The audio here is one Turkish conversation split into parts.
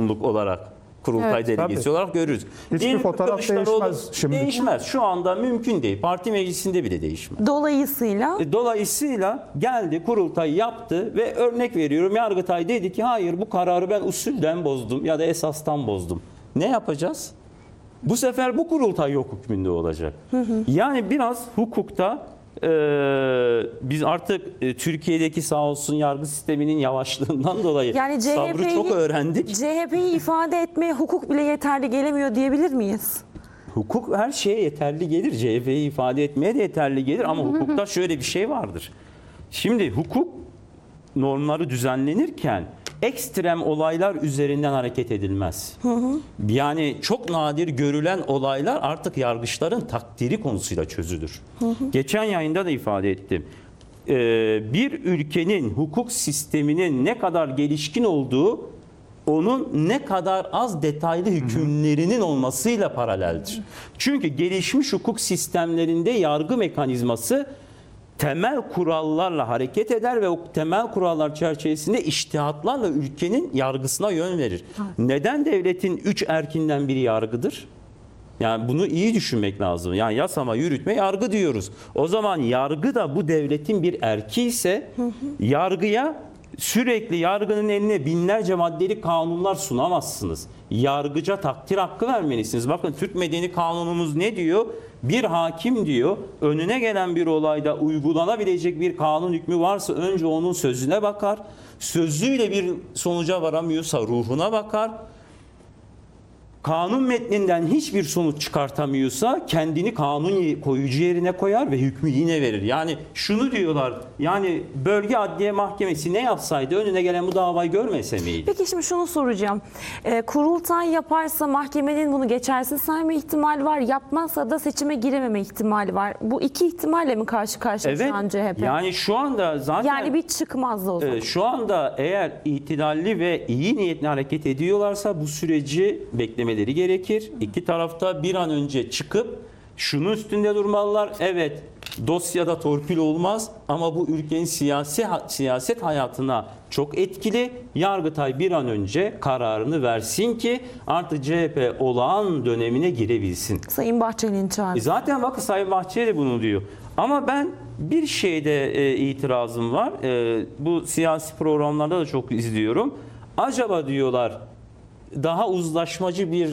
çoğunluk olarak, kurultay Evet, delegesi tabii. olarak görürüz. Hiçbir Diyelim ki fotoğraf Kılıçdaroğlu değişmez şimdi. Değişmez. Şu anda mümkün değil. Parti meclisinde bile değişmez. Dolayısıyla Dolayısıyla geldi, kurultay yaptı ve örnek veriyorum, Yargıtay dedi ki hayır, bu kararı ben usulden bozdum ya da esastan bozdum. Ne yapacağız? Bu sefer bu kurultay yok hükmünde olacak. Yani biraz hukukta biz artık Türkiye'deki sağ olsun yargı sisteminin yavaşlığından dolayı yani sabrı çok öğrendik. CHP'yi ifade etmeye hukuk bile yeterli gelemiyor diyebilir miyiz? Hukuk her şeye yeterli gelir. CHP'yi ifade etmeye de yeterli gelir ama hukukta şöyle bir şey vardır. Şimdi hukuk normları düzenlenirken ekstrem olaylar üzerinden hareket edilmez. Yani çok nadir görülen olaylar artık yargıçların takdiri konusuyla çözülür. Geçen yayında da ifade ettim. Bir ülkenin hukuk sisteminin ne kadar gelişkin olduğu onun ne kadar az detaylı hükümlerinin olmasıyla paraleldir. Çünkü gelişmiş hukuk sistemlerinde yargı mekanizması temel kurallarla hareket eder ve o temel kurallar çerçevesinde içtihatlarla ülkenin yargısına yön verir. Neden devletin 3 erkinden biri yargıdır? Yani bunu iyi düşünmek lazım. Yani yasama, yürütme, yargı diyoruz. O zaman yargı da bu devletin bir erki ise yargıya sürekli yargının eline binlerce maddeli kanunlar sunamazsınız. Yargıca takdir hakkı vermelisiniz. Bakın Türk Medeni Kanunumuz ne diyor? Bir hakim diyor, önüne gelen bir olayda uygulanabilecek bir kanun hükmü varsa önce onun sözüne bakar. Sözüyle bir sonuca varamıyorsa ruhuna bakar. Kanun metninden hiçbir sonuç çıkartamıyorsa kendini kanun koyucu yerine koyar ve hükmü yine verir. Yani şunu diyorlar, yani bölge adliye mahkemesi ne yapsaydı önüne gelen bu davayı görmese miydi? Peki şimdi şunu soracağım. Kurultay yaparsa mahkemenin bunu geçersiz sayma ihtimali var. Yapmazsa da seçime girememe ihtimali var. Bu iki ihtimalle mi karşı karşıya Evet, şu an CHP? yani şu anda zaten... Yani bir çıkmazdı o zaman. Şu anda eğer itidalli ve iyi niyetli hareket ediyorlarsa bu süreci beklemeleri gerekir. İki tarafta bir an önce çıkıp şunun üstünde durmalılar. Evet, dosyada torpil olmaz ama bu ülkenin siyaset hayatına çok etkili. Yargıtay bir an önce kararını versin ki artık CHP olağan dönemine girebilsin. Sayın Bahçeli'nin çağrısı. Zaten bakın Sayın Bahçeli bunu diyor. Ama ben bir şeyde itirazım var. Bu siyasi programlarda da çok izliyorum. Acaba diyorlar daha uzlaşmacı bir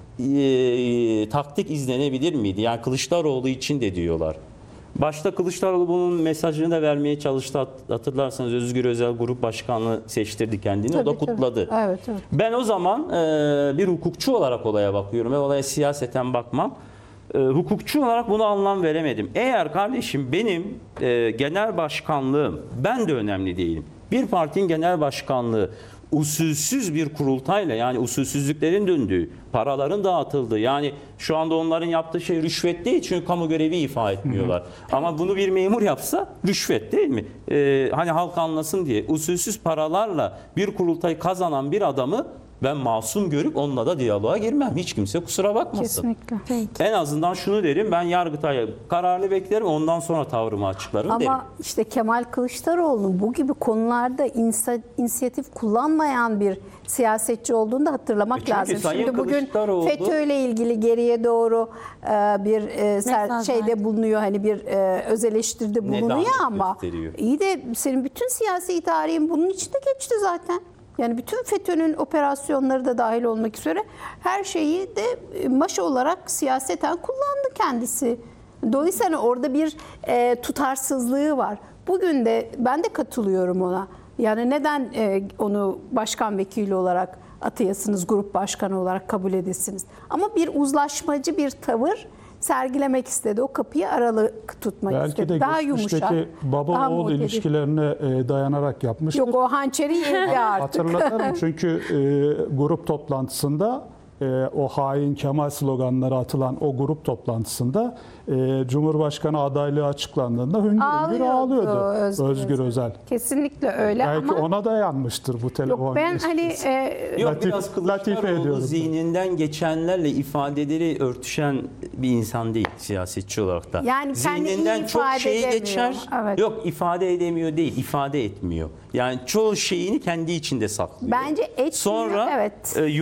taktik izlenebilir miydi? Yani Kılıçdaroğlu için de diyorlar. Başta Kılıçdaroğlu bunun mesajını da vermeye çalıştı. Hatırlarsanız Özgür Özel Grup Başkanlığı seçtirdi kendini. Tabii, o da kutladı. tabii. Evet, evet. Ben o zaman bir hukukçu olarak olaya bakıyorum ve olaya siyaseten bakmam. Hukukçu olarak buna anlam veremedim. Eğer kardeşim benim genel başkanlığım, ben de önemli değilim. Bir partinin genel başkanlığı usulsüz bir kurultayla, yani usulsüzlüklerin döndüğü, paraların dağıtıldığı, yani şu anda onların yaptığı şey rüşvet değil çünkü kamu görevi ifa etmiyorlar. Ama bunu bir memur yapsa rüşvet değil mi? Hani halk anlasın diye usulsüz paralarla bir kurultayı kazanan bir adamı ben masum görüp onunla da diyaloğa girmem. Hiç kimse kusura bakmasın. Kesinlikle. Peki. En azından şunu derim, ben Yargıtay'a kararını beklerim, ondan sonra tavrımı açıklarım derim. Ama işte Kemal Kılıçdaroğlu'nun bu gibi konularda inisiyatif kullanmayan bir siyasetçi olduğunu da hatırlamak Çünkü lazım. Sayın Şimdi bugün Kılıçdaroğlu- FETÖ'yle ilgili geriye doğru bir Mesaj şeyde verdi. bulunuyor, hani bir öz eleştiride bulunuyor Nedamet ama gösteriyor. iyi de senin bütün siyasi tarihin bunun içinde geçti zaten. Yani bütün FETÖ'nün operasyonları da dahil olmak üzere her şeyi de maşa olarak siyaseten kullandı kendisi. Dolayısıyla orada bir tutarsızlığı var. Bugün de ben de katılıyorum ona. Yani neden onu başkan vekili olarak atayasınız, grup başkanı olarak kabul edesiniz? Ama bir uzlaşmacı bir tavır sergilemek istedi. O kapıyı aralık tutmak Belki istedi. de Daha yumuşak. geçmişteki daha baba-oğul muhtedir. ilişkilerine dayanarak yapmıştır. Yok, o hançeri yedi artık. Hatırlatalım çünkü grup toplantısında o hain Kemal sloganları atılan o grup toplantısında Cumhurbaşkanı adaylığı açıklandığında hüngür hüngür ağlıyordu Özgür Özel. Kesinlikle öyle Belki ama ona dayanmıştır bu telefon. yok, ben hani Yok, Latif- biraz latife Kılıçdaroğlu ediyorum. zihninden geçenlerle ifadeleri örtüşen bir insan değil siyasetçi olarak da. Yani kendini iyi zihninden çok ifade şeyi edemiyor. geçer. Evet. Yok, ifade edemiyor değil, ifade etmiyor. Yani çoğu şeyini kendi içinde saklıyor. bence etmiyor, Sonra evet.